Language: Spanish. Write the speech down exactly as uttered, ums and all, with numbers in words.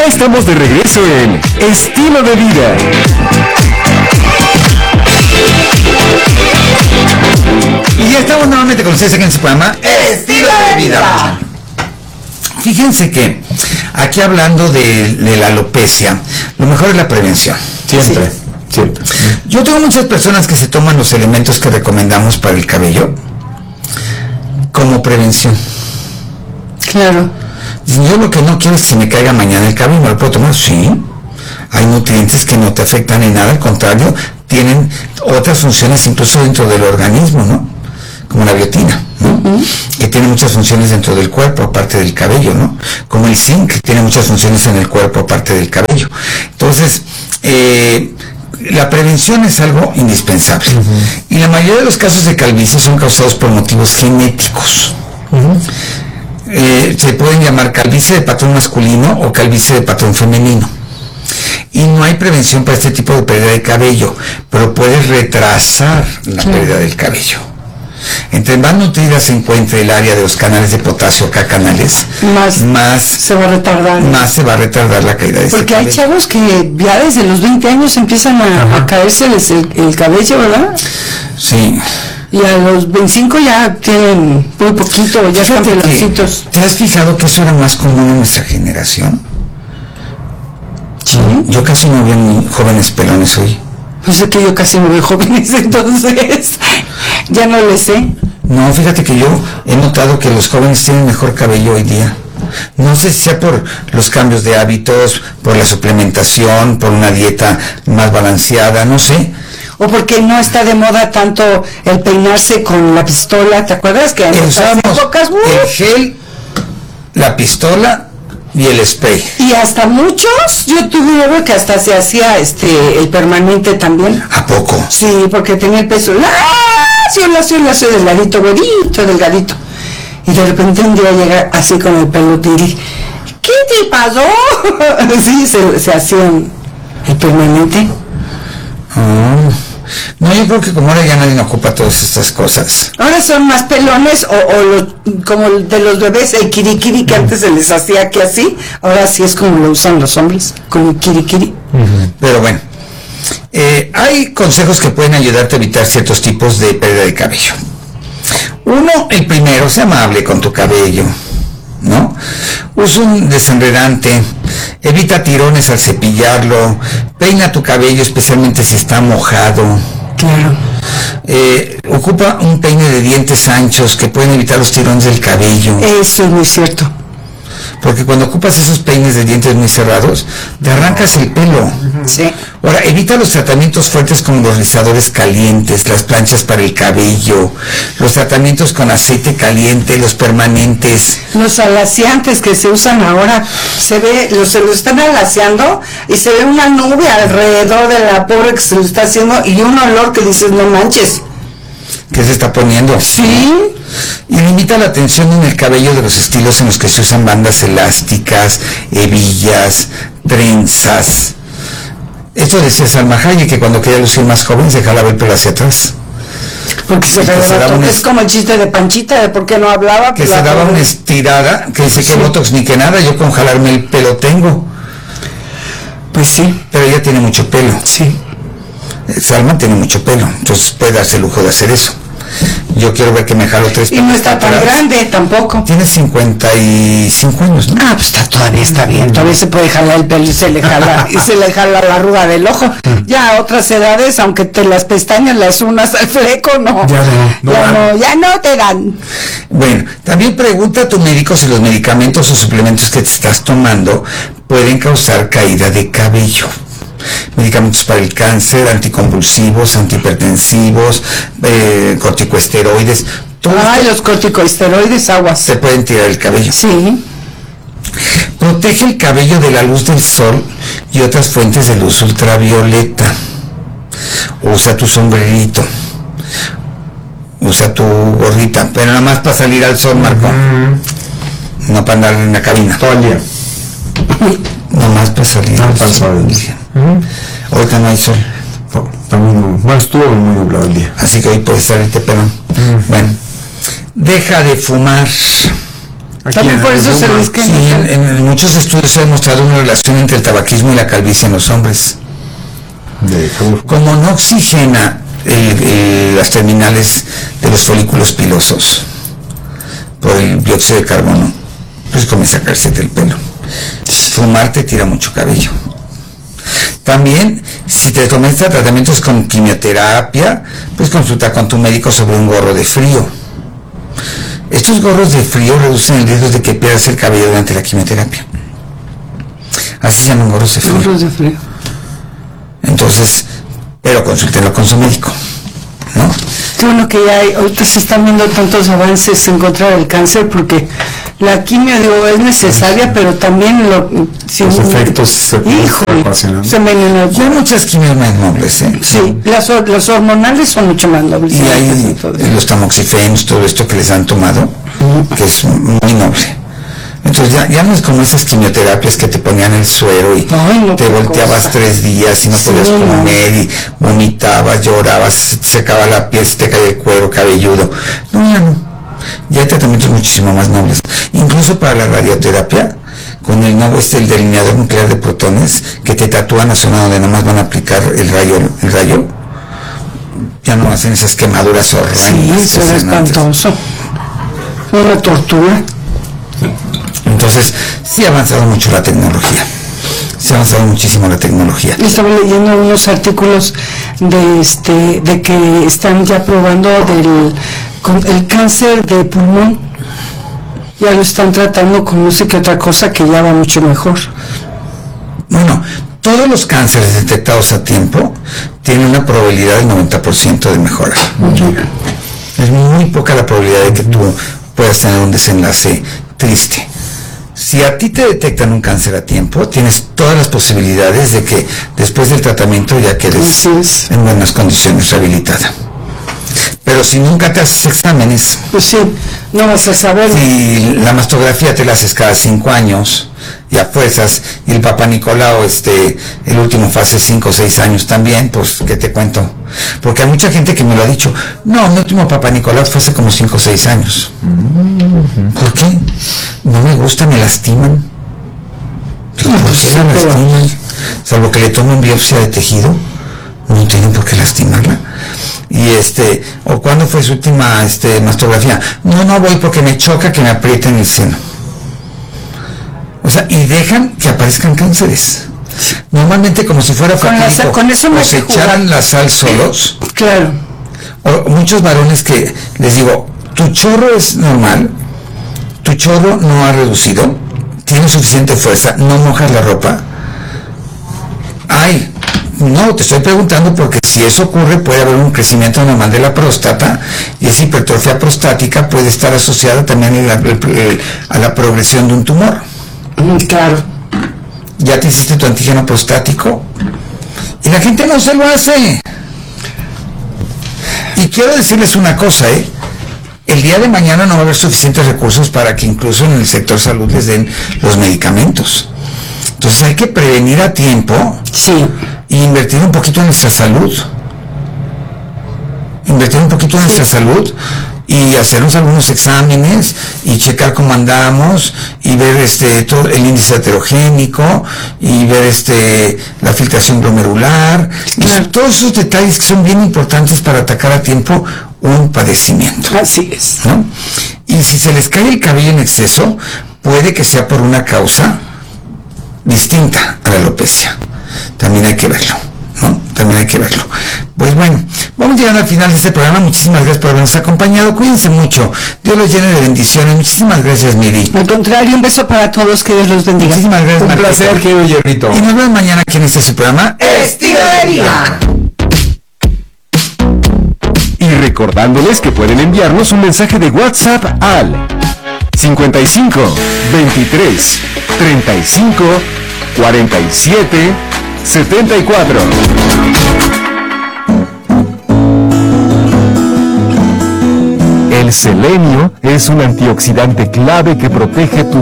estamos de regreso en Estilo de Vida. Y ya estamos nuevamente con ustedes aquí en su programa Estilo de Vida. Fíjense que aquí hablando de, de la alopecia, lo mejor es la prevención. Siempre, Sí. siempre. Yo tengo muchas personas que se toman los elementos que recomendamos para el cabello como prevención. Claro. Yo lo que no quiero es que se me caiga mañana el cabello. ¿Me lo puedo tomar? Sí. Hay nutrientes que no te afectan en nada, al contrario, tienen otras funciones incluso dentro del organismo, ¿no? Como la biotina, ¿no? Uh-huh. Que tiene muchas funciones dentro del cuerpo, aparte del cabello, ¿no? Como el zinc, que tiene muchas funciones en el cuerpo, aparte del cabello. Entonces, eh, la prevención es algo indispensable. Uh-huh. Y la mayoría de los casos de calvicie son causados por motivos genéticos. Uh-huh. Eh, se pueden llamar calvicie de patrón masculino o calvicie de patrón femenino. Y no hay prevención para este tipo de pérdida de cabello, pero puede retrasar la sí. pérdida del cabello. Entre más nutrida se encuentre el área de los canales de potasio, acá canales, más, más se va a retardar. Más se va a retardar la caída de este Porque cabello. hay chavos que ya desde los veinte años empiezan a, a caérseles el, el cabello, ¿verdad? Sí. Y a los veinticinco ya tienen muy poquito, ya están peloncitos. ¿Te has fijado que eso era más común en nuestra generación? Sí. Yo casi no veo ni jóvenes pelones hoy. Pues es que yo casi no veo jóvenes, entonces ya no le sé. No, fíjate que yo he notado que los jóvenes tienen mejor cabello hoy día. No sé si sea por los cambios de hábitos, por la suplementación, por una dieta más balanceada, no sé. O porque no está de moda tanto el peinarse con la pistola, ¿te acuerdas? Que usábamos épocas, uh, el gel, la pistola y el spray. Y hasta muchos, yo tuve uno que hasta se hacía este el permanente también. ¿A poco? Sí, porque tenía el peso lacio, lacio, lacio, delgadito, güerito, delgadito. Y de repente un día llega así con el pelo tiri. ¿Qué te pasó? Sí, se, se hacía el permanente. Oh. No, yo creo que como ahora ya nadie ocupa todas estas cosas. Ahora son más pelones o, o los, como el de los bebés, el kirikiri que antes se les hacía aquí así, ahora sí es como lo usan los hombres, como el kirikiri. Uh-huh. Pero bueno, eh, hay consejos que pueden ayudarte a evitar ciertos tipos de pérdida de cabello. Uno, el primero, sé amable con tu cabello, ¿no? Usa un desenredante, evita tirones al cepillarlo, peina tu cabello especialmente si está mojado. Claro. Eh, ocupa un peine de dientes anchos que pueden evitar los tirones del cabello. Eso es muy cierto. Porque cuando ocupas esos peines de dientes muy cerrados, te arrancas el pelo. Sí. Ahora, evita los tratamientos fuertes como los rizadores calientes, las planchas para el cabello, los tratamientos con aceite caliente, los permanentes. Los alaciantes que se usan ahora, se ve, los, se lo están alaciando y se ve una nube alrededor de la pobre que se lo está haciendo y un olor que dices, no manches. ¿Qué se está poniendo? Sí. Y limita la tensión en el cabello de los estilos en los que se usan bandas elásticas, hebillas, trenzas. Esto decía Salma Hayek, que cuando quería lucir más joven se jalaba el pelo hacia atrás. Porque se daba un... Es como el chiste de Panchita, de por qué no hablaba. Que se daba una estirada, que dice que sí. Botox ni que nada, yo con jalarme el pelo tengo. Pues sí. Pero ella tiene mucho pelo. Sí. Salma tiene mucho pelo, entonces puede darse el lujo de hacer eso. Yo quiero ver que me jalo tres. Y no está tan grande tampoco. Tiene cincuenta y cinco años, ¿no? Ah, pues está, todavía está bien. Todavía se puede jalar el pelo y se le jala, y se le jala la arruga del ojo. Ya a otras edades, aunque te las pestañas las unas al fleco, no. Ya no, no ya, no ya no te dan. Bueno, también pregunta a tu médico si los medicamentos o suplementos que te estás tomando pueden causar caída de cabello. Medicamentos para el cáncer, anticonvulsivos, antihipertensivos, eh, corticosteroides. Ay, los corticosteroides, aguas. Se pueden tirar el cabello. Sí. Protege el cabello de la luz del sol y otras fuentes de luz ultravioleta. Usa tu sombrerito. Usa tu gorrita, pero nada más para salir al sol, Marco. Uh-huh. No para andar en la cabina. Todo el día. Nada más para salir al sol. sol. Uh-huh. Ahorita no hay sol. No, también, bueno, estuvo muy nublado el día. Así que hoy puedes salirte, pero uh-huh. Bueno, deja de fumar. Aquí También en por eso Roma. se les quema. Sí, en, en muchos estudios se ha demostrado una relación entre el tabaquismo y la calvicie en los hombres. De Javier. Como no oxigena el- el- las terminales de los folículos pilosos por el dióxido de carbono, pues comienza a caerse el pelo. Fumar te tira mucho cabello. También, si te comienzas tratamientos con quimioterapia, pues consulta con tu médico sobre un gorro de frío. Estos gorros de frío reducen el riesgo de que pierdas el cabello durante la quimioterapia. Así se llaman gorros de frío. Gorros de frío. Entonces, pero consúltenlo con su médico, ¿no? Qué bueno que ya hay, ahorita se están viendo tantos avances en contra del cáncer, porque la quimio, digo, es necesaria, pero también lo, si Los un- efectos secundarios híjole, ocasionales. se envenena el Y hay muchas quimios más nobles, ¿eh? Sí, las, hor- las hormonales son mucho más nobles. Y hay Todo eso. los tamoxifenos, todo esto que les han tomado, que es muy noble. Entonces ya, ya no es como esas quimioterapias que te ponían el suero y Ay, no, te qué volteabas cosa. tres días y no Sí, podías no. comer y vomitabas, llorabas, se te secaba la piel, se te caía el cuero cabelludo. No, ya no. Ya hay tratamientos muchísimo más nobles. Incluso para la radioterapia, con el nuevo este, el delineador nuclear de protones, que te tatúan la zona donde nomás van a aplicar el rayo, el rayo, ya no hacen esas quemaduras Sí, horrendas. eso era fascinantes. espantoso. Fue una tortura. Entonces, sí ha avanzado mucho la tecnología. Se ha avanzado muchísimo la tecnología. Estaba leyendo unos artículos de este de que están ya probando del con el cáncer de pulmón. Ya lo están tratando con no sé qué otra cosa que ya va mucho mejor. Bueno, todos los cánceres detectados a tiempo tienen una probabilidad del noventa por ciento de mejorar. Es muy poca la probabilidad de que tú puedas tener un desenlace triste. Si a ti te detectan un cáncer a tiempo, tienes todas las posibilidades de que después del tratamiento ya quedes Así es. en buenas condiciones, rehabilitada. Pero si nunca te haces exámenes, Pues sí, no vas a saber. si la mastografía te la haces cada cinco años y a fuerzas, y el Papá Nicolau, este, el último fue hace cinco o seis años también, pues, ¿qué te cuento? Porque hay mucha gente que me lo ha dicho, no, mi último Papá Nicolau fue hace como cinco o seis años. ¿Por qué? No me gusta, me lastiman. ¿Por qué la lastiman? Salvo que le tomen biopsia de tejido, no tienen por qué lastimarla. Y este, o cuándo fue su última este, mastografía, no, no voy porque me choca que me aprieten el seno. O sea, y dejan que aparezcan cánceres. Normalmente como si fuera Con la fatídico, sal- con eso no o hay se que jugar. echaran la sal solos, Claro. o muchos varones que les digo, tu chorro es normal, tu chorro no ha reducido, tiene suficiente fuerza, no mojas la ropa. Ay, no, te estoy preguntando porque si eso ocurre puede haber un crecimiento normal de la próstata y esa hipertrofia prostática puede estar asociada también a la, a la progresión de un tumor. Mm, Claro. ¿Ya te hiciste tu antígeno prostático? Y la gente no se lo hace. Y quiero decirles una cosa, ¿eh? El día de mañana no va a haber suficientes recursos para que incluso en el sector salud les den los medicamentos. Entonces hay que prevenir a tiempo Sí. y invertir un poquito en nuestra salud. Invertir un poquito en nuestra salud y hacernos algunos exámenes y checar cómo andamos y ver este todo el índice heterogénico y ver este la filtración glomerular, y todos esos detalles que son bien importantes para atacar a tiempo un padecimiento, Así es. ¿no? Y si se les cae el cabello en exceso, puede que sea por una causa distinta a la alopecia. También hay que verlo, ¿no? También hay que verlo. Pues bueno, vamos llegando al final de este programa. Muchísimas gracias por habernos acompañado. Cuídense mucho. Dios los llene de bendiciones. Muchísimas gracias, Miri. Al contrario, un beso para todos, que Dios los bendiga. Muchísimas gracias, Un Marquita. placer, querido Hierrito. Y nos vemos mañana aquí en este su programa. Estilo de vida. Y recordándoles que pueden enviarnos un mensaje de WhatsApp al cincuenta y cinco, veintitrés, treinta y cinco, cuarenta y siete, setenta y cuatro. El selenio es un antioxidante clave que protege tu